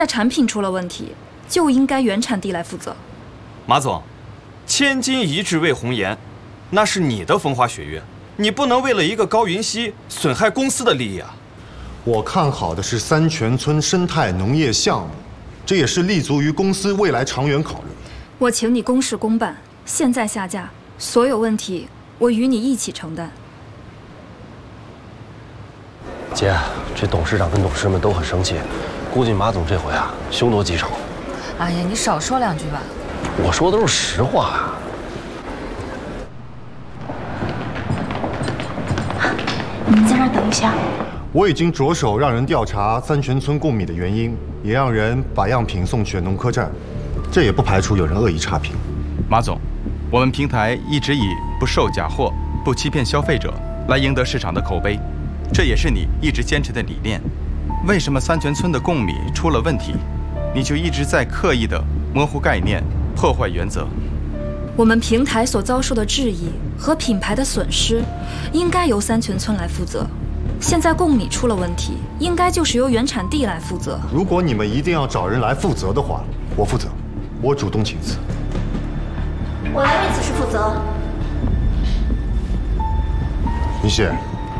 产品出了问题，就应该原产地来负责。 马总，千金一掷为红颜，那是你的风花雪月，你不能为了一个高云溪损害公司的利益啊！ 我看好的是三泉村生态农业项目，这也是立足于公司未来长远考虑。 我请你公事公办，现在下架，所有问题我与你一起承担。 姐，这董事长跟董事们都很生气，估计马总这回啊凶多吉少。 哎呀，你少说两句吧。 我说的都是实话啊。 你们在这儿等一下。 我已经着手让人调查三泉村供米的原因，也让人把样品送去农科站，这也不排除有人恶意差评。 马总，我们平台一直以不售假货、不欺骗消费者来赢得市场的口碑，这也是你一直坚持的理念。为什么三泉村的供米出了问题，你就一直在刻意的模糊概念、破坏原则？ 我们平台所遭受的质疑和品牌的损失，应该由三泉村来负责。现在供米出了问题，应该就是由原产地来负责。 如果你们一定要找人来负责的话，我负责，我主动请辞。 我来为此事负责。 云溪，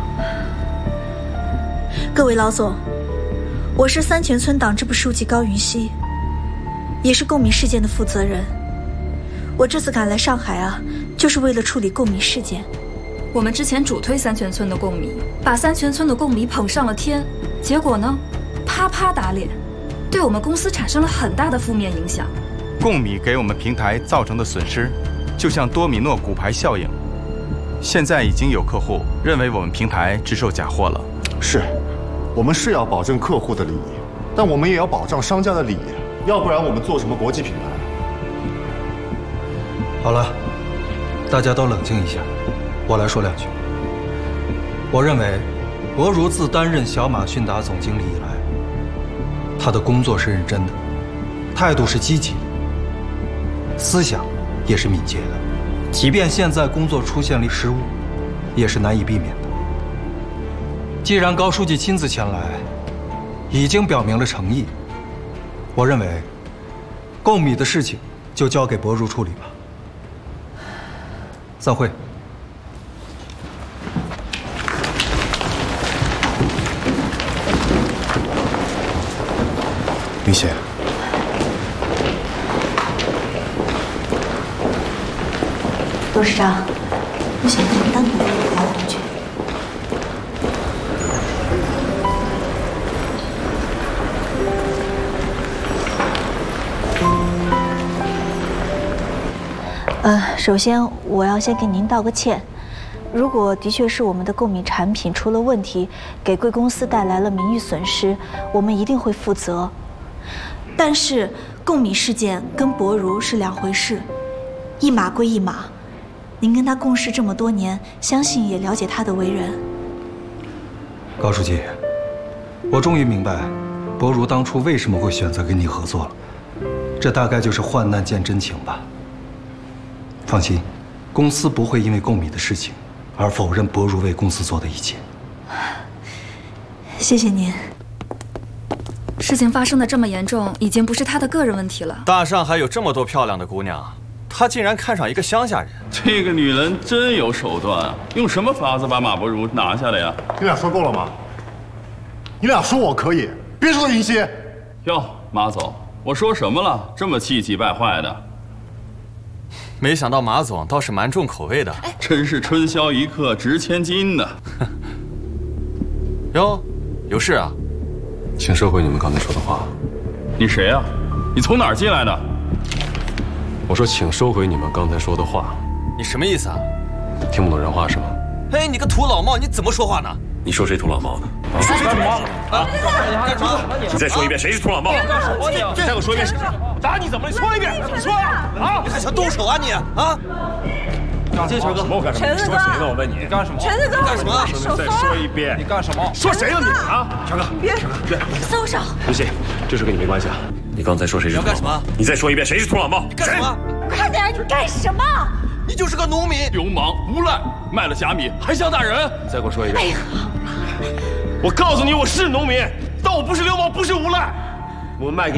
各位老总，我是三泉村党支部书记高云溪，也是供米事件的负责人。我这次赶来上海啊，就是为了处理供米事件。 我们之前主推三泉村的供米，把三泉村的供米捧上了天，结果呢，啪啪打脸，对我们公司产生了很大的负面影响。 供米给我们平台造成的损失，就像多米诺骨牌效应。现在已经有客户认为我们平台制售假货了。 是，我们是要保证客户的利益，但我们也要保障商家的利益，要不然我们做什么国际品牌？ 好了，大家都冷静一下。我来说两句。我认为，博如自担任小马迅达总经理以来，他的工作是认真的，态度是积极的，思想也是敏捷的。即便现在工作出现了失误，也是难以避免的。既然高书记亲自前来，已经表明了诚意，我认为，供米的事情就交给博如处理吧。散会。 云溪， 董事长，我想跟你单独聊两句。首先我要先给您道个歉。如果的确是我们的供米产品出了问题，给贵公司带来了名誉损失，我们一定会负责。但是供米事件跟博如是两回事，一码归一码。您跟他共事这么多年，相信也了解他的为人。 高书记，我终于明白，博如当初为什么会选择跟你合作了。这大概就是患难见真情吧。放心，公司不会因为供米的事情而否认博如为公司做的一切。 谢谢您。 事情发生的这么严重，已经不是他的个人问题了。 大上海有这么多漂亮的姑娘，他竟然看上一个乡下人。 这个女人真有手段啊！用什么法子把马伯如拿下来呀？ 你俩说够了吗？你俩说我可以，别说云溪。 哟，马总，我说什么了？这么气急败坏的。 没想到马总倒是蛮重口味的。 真是春宵一刻值千金呢。 哟，有事啊？ 请收回你们刚才说的话。 你谁呀？你从哪儿进来的？ 我说，请收回你们刚才说的话。 你什么意思啊？ 听不懂人话是吗？ 哎，你个土老帽，你怎么说话呢？ 你说谁土老帽呢？ 你说谁土老帽？啊？干什么？ 你再说一遍，谁是土老帽？ 干什么？你再给我说一遍。打你怎么？你说一遍，你说呀！啊！你还想动手啊你？啊！ 这权哥，我干什么？你说谁呢？我问你，你干什么？ 陈子哥，干什么？ 再说一遍， 你干什么？ 说谁了你啊？权哥， 别松手！ 不信，这事跟你没关系啊。你刚才说谁是土老帽？你再说一遍，谁是土老帽？ 你干什么？ 快点！你干什么？ 你就是个农民， 流氓无赖，卖了假米还想打人？ 再给我说一遍。 哎呀， 我告诉你，我是农民，但我不是流氓，不是无赖。我们卖给